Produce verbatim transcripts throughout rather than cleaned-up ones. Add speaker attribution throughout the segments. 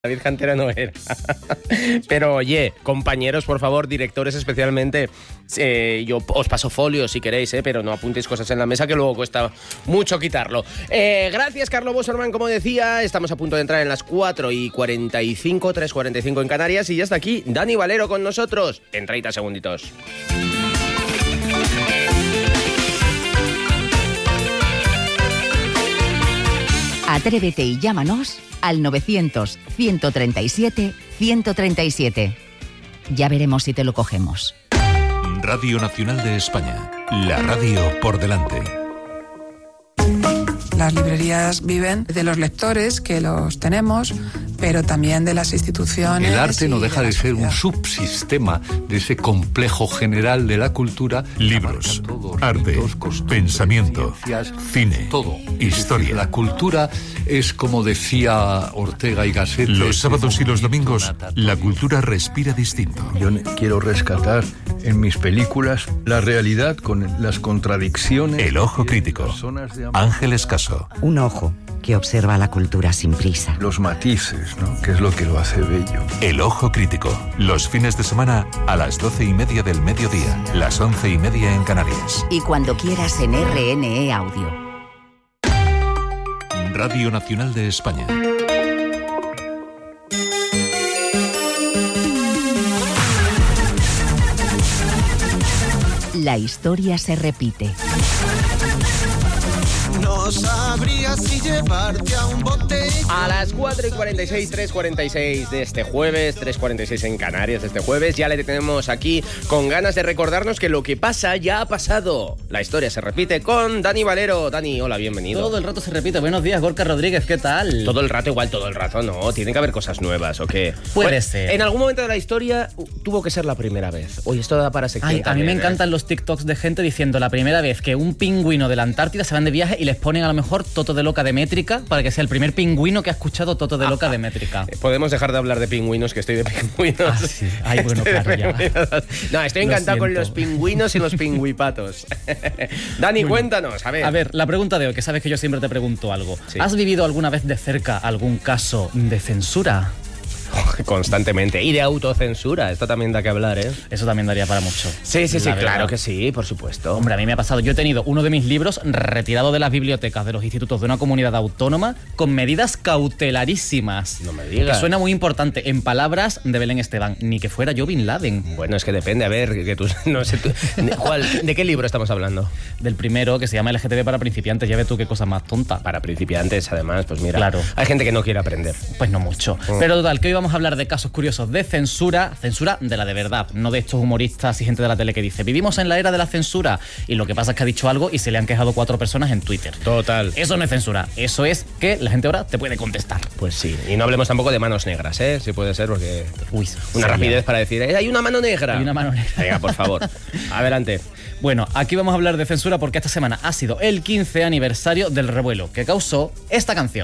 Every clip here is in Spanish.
Speaker 1: David Cantera no era. Pero oye, compañeros, por favor, directores especialmente, eh, yo os paso folios si queréis, eh, pero no apuntéis cosas en la mesa que luego cuesta mucho quitarlo. Eh, gracias, Carlo Bosorman, como decía, estamos a punto de entrar en las cuatro y cuarenta y cinco, tres y cuarenta y cinco en Canarias y ya está aquí Dani Valero con nosotros en treinta segunditos.
Speaker 2: Atrévete y llámanos al novecientos, ciento treinta y siete, ciento treinta y siete. Ya veremos si te lo cogemos.
Speaker 3: Radio Nacional de España. La radio por delante.
Speaker 4: Las librerías viven de los lectores, que los tenemos, pero también de las instituciones.
Speaker 5: El arte no deja
Speaker 4: de,
Speaker 5: de ser un subsistema de ese complejo general de la cultura.
Speaker 3: Libros, arte, pensamiento, cine,
Speaker 5: todo.
Speaker 3: Historia.
Speaker 5: La cultura es, como decía Ortega y Gasset,
Speaker 3: los sábados y los domingos, la cultura respira distinto.
Speaker 6: Yo quiero rescatar en mis películas la realidad con las contradicciones.
Speaker 3: El ojo crítico. Ángeles Caso.
Speaker 7: Un ojo que observa la cultura sin prisa.
Speaker 6: Los matices, ¿no? Que es lo que lo hace bello.
Speaker 3: El ojo crítico. Los fines de semana a las doce y media del mediodía, las once y media en Canarias.
Speaker 2: Y cuando quieras en R N E Audio.
Speaker 3: Radio Nacional de España.
Speaker 2: La historia se repite.
Speaker 8: No sabría si llevarte a un bote.
Speaker 1: A las cuatro y cuarenta y seis, tres y cuarenta y seis de este jueves, tres y cuarenta y seis en Canarias de este jueves, ya le tenemos aquí con ganas de recordarnos que lo que pasa ya ha pasado. La historia se repite con Dani Valero. Dani, hola, bienvenido.
Speaker 9: Todo el rato se repite. Buenos días, Gorka Rodríguez, ¿qué tal?
Speaker 1: Todo el rato, igual todo el rato, no. Tienen que haber cosas nuevas, ¿o qué?
Speaker 9: Puede
Speaker 1: bueno,
Speaker 9: ser.
Speaker 1: En algún momento de la historia uh, tuvo que ser la primera vez. Oye, esto da para sección.
Speaker 9: Ay,
Speaker 1: también,
Speaker 9: a mí me
Speaker 1: ¿eh?
Speaker 9: encantan los TikToks de gente diciendo la primera vez que un pingüino de la Antártida se van de viaje y les ponen a lo mejor Toto de Loca de Métrica para que sea el primer pingüino que ha escuchado Toto de Loca de Métrica.
Speaker 1: Podemos dejar de hablar de pingüinos, que estoy de pingüinos.
Speaker 9: Ah, sí. Ay, bueno, claro, ya.
Speaker 1: No, estoy encantado con los pingüinos y los pingüipatos. Dani, bueno, cuéntanos, a ver.
Speaker 9: A ver, la pregunta de hoy, que sabes que yo siempre te pregunto algo.
Speaker 1: Sí.
Speaker 9: ¿Has vivido alguna vez de cerca algún caso de censura?
Speaker 1: Constantemente. Y de autocensura, esto también da que hablar, ¿eh?
Speaker 9: Eso también daría para mucho.
Speaker 1: Sí, sí, sí,
Speaker 9: la
Speaker 1: claro
Speaker 9: verdad.
Speaker 1: que sí, por supuesto.
Speaker 9: Hombre, a mí me ha pasado. Yo he tenido uno de mis libros retirado de las bibliotecas de los institutos de una comunidad autónoma con medidas cautelarísimas.
Speaker 1: No me digas.
Speaker 9: Que suena muy importante. En palabras de Belén Esteban, ni que fuera yo Bin Laden.
Speaker 1: Bueno, es que depende. A ver, que tú, no sé, tú, ¿cuál, ¿de qué libro estamos hablando?
Speaker 9: Del primero, que se llama L G T B para principiantes. Ya ves tú qué cosa más tonta.
Speaker 1: Para principiantes, además, pues mira.
Speaker 9: Claro.
Speaker 1: Hay gente que no quiere aprender.
Speaker 9: Pues no mucho. Mm. Pero total, que hoy vamos a hablar de casos curiosos de censura, censura de la de verdad, no de estos humoristas y gente de la tele que dice vivimos en la era de la censura y lo que pasa es que ha dicho algo y se le han quejado cuatro personas en Twitter.
Speaker 1: Total.
Speaker 9: Eso no es censura, eso es que la gente ahora te puede contestar.
Speaker 1: Pues sí, y no hablemos tampoco de manos negras, ¿eh? Si puede ser, porque
Speaker 9: Uy,
Speaker 1: una
Speaker 9: sería.
Speaker 1: rapidez para decir ¡eh, hay una mano negra!
Speaker 9: Hay una mano negra.
Speaker 1: Venga, por favor, adelante.
Speaker 9: Bueno, aquí vamos a hablar de censura porque esta semana ha sido el quince aniversario del revuelo que causó esta canción.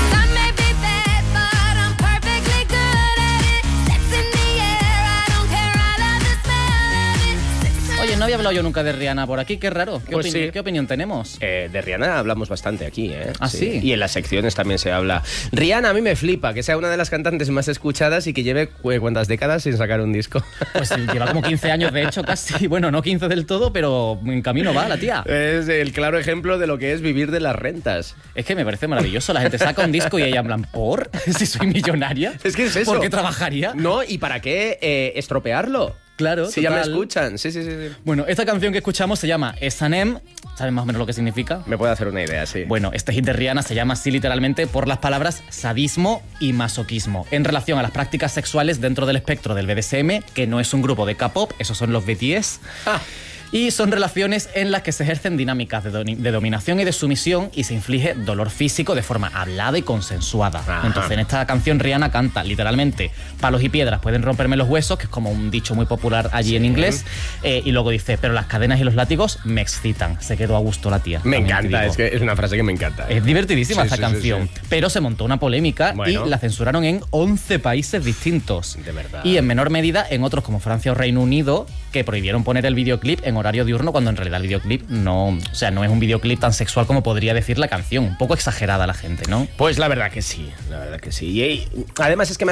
Speaker 9: Oye, no había hablado yo nunca de Rihanna por aquí, qué raro. ¿Qué,
Speaker 1: Pues
Speaker 9: opini-
Speaker 1: sí.
Speaker 9: ¿Qué opinión tenemos?
Speaker 1: Eh, de Rihanna hablamos bastante aquí, ¿eh?
Speaker 9: ¿Ah, sí?
Speaker 1: Y en las secciones también se habla. Rihanna a mí me flipa, que sea una de las cantantes más escuchadas y que lleve eh, cuántas décadas sin sacar un disco.
Speaker 9: Pues lleva como quince años, de hecho, casi. Bueno, no quince del todo, pero en camino va la tía.
Speaker 1: Es el claro ejemplo de lo que es vivir de las rentas.
Speaker 9: Es que me parece maravilloso. La gente saca un disco y ella en plan, ¿por? Si soy millonaria.
Speaker 1: Es que es eso.
Speaker 9: ¿Por qué trabajaría?
Speaker 1: No, ¿y para qué eh, estropearlo?
Speaker 9: Claro,
Speaker 1: Si ya me
Speaker 9: total.
Speaker 1: escuchan. Sí, sí, sí, sí.
Speaker 9: Bueno, esta canción que escuchamos se llama S and M. ¿Sabes más o menos lo que significa?
Speaker 1: Me puedo hacer una idea, sí.
Speaker 9: Bueno, este hit de Rihanna se llama así literalmente por las palabras sadismo y masoquismo, en relación a las prácticas sexuales dentro del espectro del B D S M, que no es un grupo de K-pop, esos son los B T S.
Speaker 1: Ah.
Speaker 9: Y son relaciones en las que se ejercen dinámicas de, do- de dominación y de sumisión y se inflige dolor físico de forma hablada y consensuada.
Speaker 1: Ajá.
Speaker 9: Entonces, en esta canción Rihanna canta literalmente palos y piedras pueden romperme los huesos, que es como un dicho muy popular allí
Speaker 1: Sí.
Speaker 9: en inglés, eh, y luego dice, pero las cadenas y los látigos me excitan. Se quedó a gusto la tía.
Speaker 1: Me
Speaker 9: también te
Speaker 1: encanta,
Speaker 9: digo.
Speaker 1: es que es una frase que me encanta.
Speaker 9: Es divertidísima
Speaker 1: Sí,
Speaker 9: esta
Speaker 1: sí, sí,
Speaker 9: canción,
Speaker 1: sí.
Speaker 9: pero se montó una polémica
Speaker 1: Bueno.
Speaker 9: y la censuraron en once países distintos.
Speaker 1: De verdad.
Speaker 9: Y en menor medida en otros como Francia o Reino Unido, que prohibieron poner el videoclip en horario diurno, cuando en realidad el videoclip no, o sea, no es un videoclip tan sexual como podría decir la canción. Un poco exagerada la gente, ¿no?
Speaker 1: Pues la verdad que sí, la verdad que sí. Y además es que me